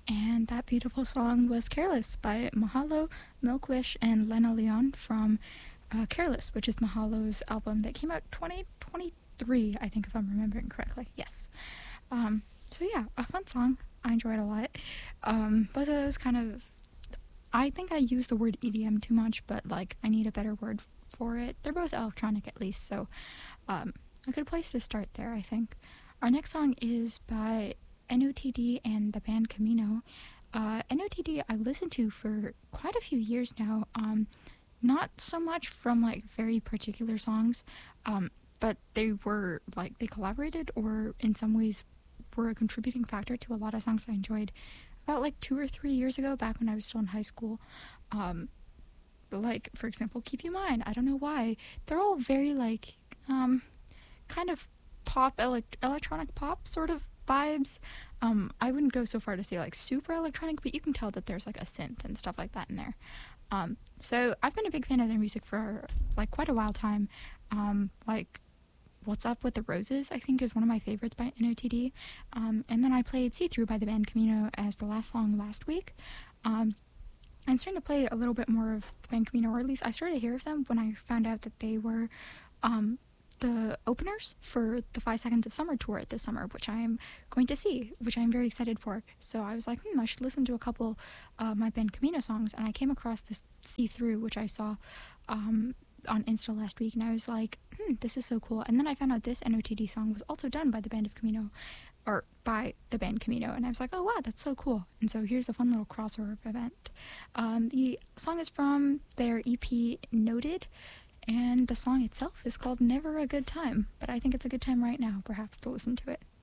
And that beautiful song was Careless by Mahalo, Milkwish, and Lena Leon from Careless, which is Mahalo's album that came out 2023, I think, if I'm remembering correctly. Yes. So yeah, a fun song. I enjoyed a lot. Both of those kind of, I think I use the word EDM too much, but like I need a better word for it. They're both electronic at least, so a good place to start there, I think. Our next song is by NOTD and the band Camino. NOTD I listened to for quite a few years now. Not so much from like very particular songs, but they were like they collaborated or in some ways were a contributing factor to a lot of songs I enjoyed. About like 2 or 3 years ago, back when I was still in high school, like for example, Keep You Mine. I don't know why they're all very like kind of pop electronic pop sort of vibes. I wouldn't go so far to say like super electronic, but you can tell that there's like a synth and stuff like that in there. So I've been a big fan of their music for like quite a while time. Like What's Up with the Roses, I think, is one of my favorites by NOTD. And then I played See Through by the band Camino as the last song last week. I'm starting to play a little bit more of the band Camino, or at least I started to hear of them when I found out that they were the openers for the 5 Seconds of Summer tour this summer, which I'm going to see, which I'm very excited for. So I was like, I should listen to a couple of my band Camino songs, and I came across this See Through, which I saw on Insta last week, and I was like, this is so cool. And then I found out this NOTD song was also done by the band of Camino, or by the band Camino, and I was like, oh wow, that's so cool. And so here's a fun little crossover event. The song is from their EP Noted, and the song itself is called Never a Good Time, but I think it's a good time right now, perhaps, to listen to it.